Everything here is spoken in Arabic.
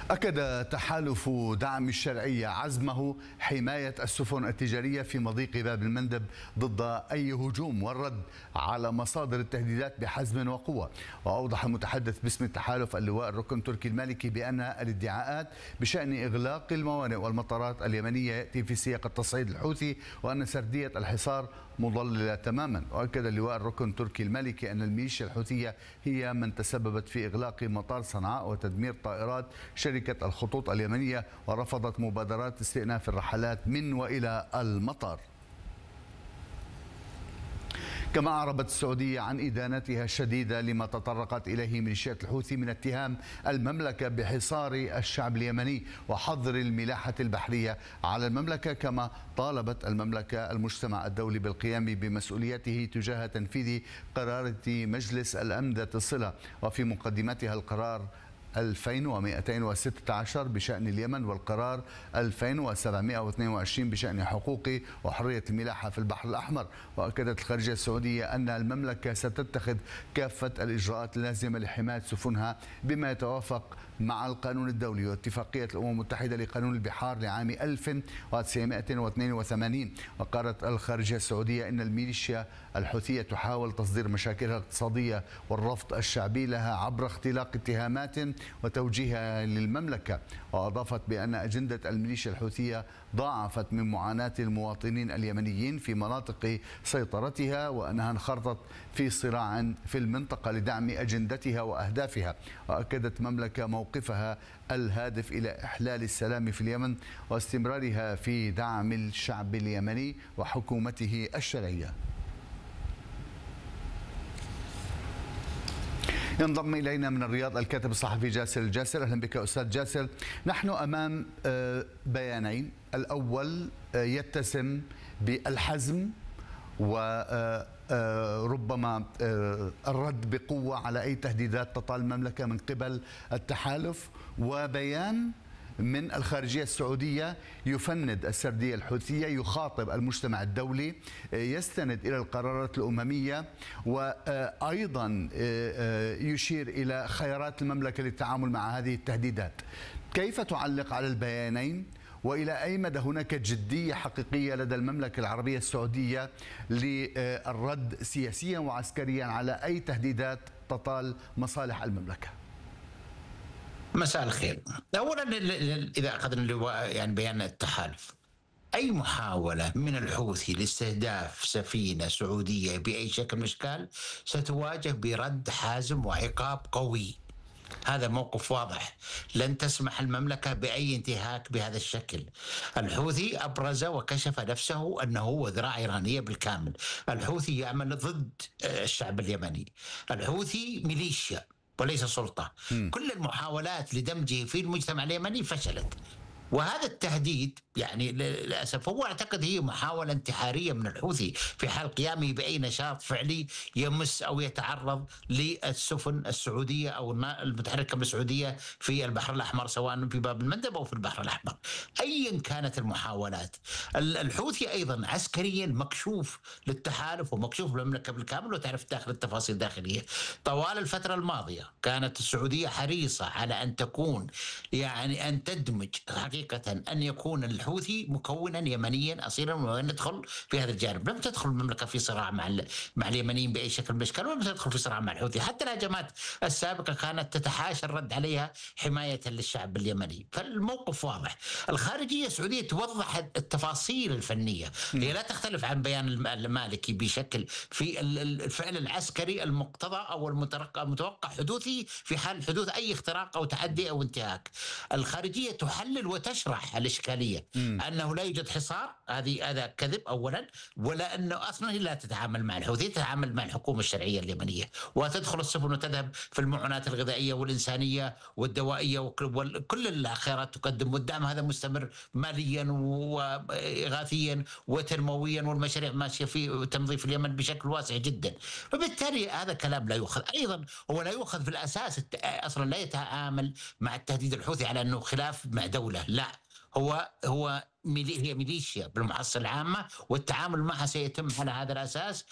أكد تحالف دعم الشرعية عزمه حماية السفن التجارية في مضيق باب المندب ضد أي هجوم والرد على مصادر التهديدات بحزم وقوة. وأوضح المتحدث باسم التحالف اللواء الركن تركي المالكي بأن الادعاءات بشأن إغلاق الموانئ والمطارات اليمنية يأتي في سياق التصعيد الحوثي، وأن سردية الحصار مضللة تماما. وأكد اللواء الركن تركي المالكي أن الميليشيا الحوثية هي من تسببت في إغلاق مطار صنعاء وتدمير طائرات شركة الخطوط اليمنية، ورفضت مبادرات استئناف الرحلات من وإلى المطار. كما أعربت السعودية عن إدانتها الشديدة لما تطرقت إليه ميليشيات الحوثي من اتهام المملكة بحصار الشعب اليمني وحظر الملاحة البحرية على المملكة. كما طالبت المملكة المجتمع الدولي بالقيام بمسؤوليته تجاه تنفيذ قرارات مجلس الأمن ذات الصلة، وفي مقدمتها القرار 2216 بشأن اليمن والقرار 2722 بشأن حقوق وحرية الملاحة في البحر الأحمر. وأكدت الخارجية السعودية أن المملكة ستتخذ كافة الإجراءات اللازمة لحماية سفنها بما يتوافق مع القانون الدولي واتفاقية الأمم المتحدة لقانون البحار لعام 1982. وقالت الخارجية السعودية أن الميليشيا الحوثية تحاول تصدير مشاكلها الاقتصادية والرفض الشعبي لها عبر اختلاق اتهامات وتوجيهها للمملكة. وأضافت بأن أجندة الميليشيا الحوثية ضاعفت من معاناة المواطنين اليمنيين في مناطق سيطرتها، وأنها انخرطت في صراع في المنطقة لدعم أجندتها وأهدافها. وأكدت مملكة موقفها الهادف إلى إحلال السلام في اليمن واستمرارها في دعم الشعب اليمني وحكومته الشرعية. ينضم إلينا من الرياض الكاتب الصحفي جاسر الجاسر. أهلا بك أستاذ جاسر. نحن أمام بيانين، الأول يتسم بالحزم وربما الرد بقوة على أي تهديدات تطال المملكة من قبل التحالف، وبيان من الخارجية السعودية يفند السردية الحوثية، يخاطب المجتمع الدولي، يستند إلى القرارات الأممية، وأيضا يشير إلى خيارات المملكة للتعامل مع هذه التهديدات. كيف تعلق على البيانين؟ وإلى أي مدى هناك جدية حقيقية لدى المملكة العربية السعودية للرد سياسيا وعسكريا على أي تهديدات تطال مصالح المملكة؟ مساء الخير. اولا اذا اخذنا يعني بيان التحالف، اي محاوله من الحوثي لاستهداف سفينه سعوديه باي شكل من الاشكال ستواجه برد حازم وعقاب قوي. هذا موقف واضح، لن تسمح المملكة بأي انتهاك بهذا الشكل. الحوثي أبرز وكشف نفسه أنه هو ذراع إيرانية بالكامل. الحوثي يعمل ضد الشعب اليمني. الحوثي ميليشيا وليس سلطة. كل المحاولات لدمجه في المجتمع اليمني فشلت، وهذا التهديد يعني للأسف هو أعتقد هي محاولة انتحارية من الحوثي في حال قيامه بأي نشاط فعلي يمس أو يتعرض للسفن السعودية أو المتحركة بالسعودية في البحر الأحمر، سواء في باب المندب أو في البحر الأحمر. أيا كانت المحاولات، الحوثي أيضا عسكريا مكشوف للتحالف ومكشوف للمملكة بالكامل، وتعرف داخل التفاصيل الداخلية. طوال الفترة الماضية كانت السعودية حريصة على أن تكون يعني أن تدمج حقيقة أن يكون الحوثي مكونا يمنيا أصيلا وندخل في هذا الجانب. لم تدخل المملكة في صراع مع اليمنيين بأي شكل من الأشكال، ولم تدخل في صراع مع الحوثي. حتى الهجمات السابقة كانت تتحاشى الرد عليها حماية للشعب اليمني. فالموقف واضح. الخارجية السعودية توضح التفاصيل الفنية، هي لا تختلف عن بيان المالكي بشكل في الفعل العسكري المقتضى أو المتوقع حدوثه في حال حدوث أي اختراق أو تعدي أو انتهاك. الخارجية تحلل وتشرح الإشكالية أنه لا يوجد حصار، هذا كذب أولا، ولا أنه أصلا لا تتعامل مع الحوثي، تتعامل مع الحكومة الشرعية اليمنية، وتدخل السفن وتذهب في المعونات الغذائية والإنسانية والدوائية وكل الخيارات تقدم، والدعم هذا مستمر ماليا وإغاثيا وتنمويا، والمشاريع ماشية في تمضي في اليمن بشكل واسع جدا. فبالتالي هذا كلام لا يؤخذ. أيضا هو لا يؤخذ في الأساس، أصلا لا يتعامل مع التهديد الحوثي على أنه خلاف مع دولة، لا، هي ميليشيا بالمحصلة العامة، والتعامل معها سيتم على هذا الأساس